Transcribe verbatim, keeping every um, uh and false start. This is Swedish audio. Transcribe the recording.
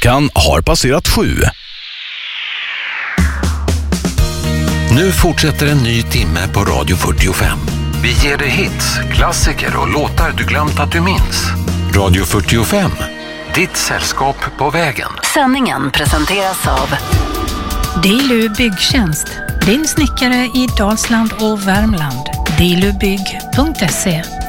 Klockan har passerat sju. Nu fortsätter en ny timme på Radio fyrtiofem. Vi ger dig hits, klassiker och låtar du glömt att du minns. Radio fyrtiofem, ditt sällskap på vägen. Sändningen presenteras av Dilu Byggtjänst, din snickare i Dalsland och Värmland. dilubygg punkt se.